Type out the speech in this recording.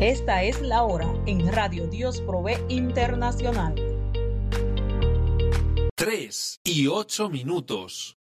Esta es la hora en Radio Dios Provee Internacional. 3:08.